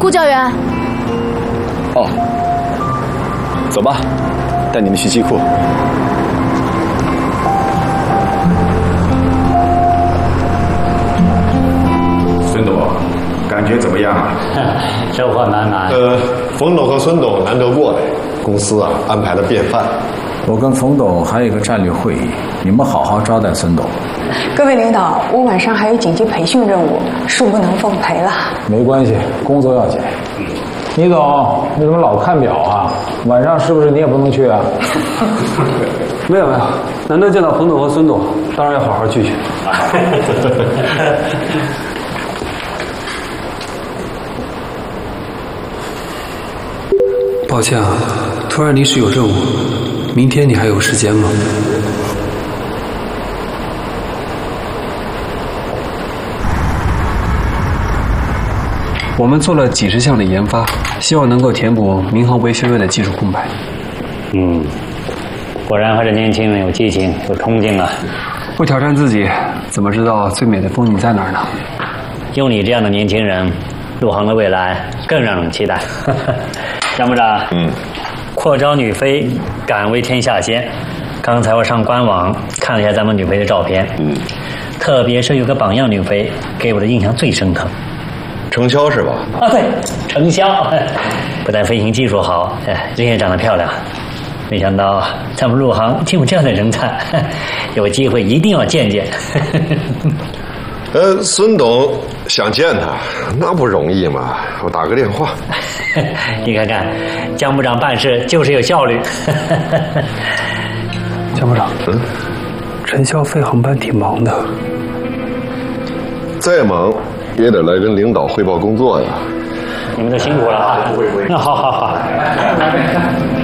陆教员。 哦，走吧，带你们去机库。 孙董，感觉怎么样啊？ 收获满满。 冯董和孙董难得过来，公司啊安排了便饭。 我跟冯董还有一个战略会议，你们好好招待孙董。 各位领导，我晚上还有紧急培训任务，恕不能奉陪了。 没关系，工作要紧。倪总，你怎么老看表啊？晚上是不是你也不能去啊？ 没有，难得见到冯董和孙董，当然要好好聚聚。抱歉啊，突然临时有任务，明天你还有时间吗？我们做了几十项的研发，希望能够填补民航维修院的技术空白。 果然还是年轻人有激情，有冲劲啊！ 不挑战自己，怎么知道最美的风景在哪儿呢？ 有你这样的年轻人，陆航的未来更让人期待。张部长，扩招女飞，敢为天下先。刚才我上官网看了一下咱们女飞的照片，特别是有个榜样女飞，给我的印象最深刻。 程潇是吧？ 啊，对，程潇，不但飞行技术好，人也长得漂亮。没想到咱们陆航竟有这样的人才，有机会一定要见见。 孙董想见他，那不容易嘛，我打个电话。 你看看，江部长办事就是有效率。 江部长，陈潇飞航班挺忙的， 再忙也得来跟领导汇报工作呀。 你们都辛苦了啊！好好好。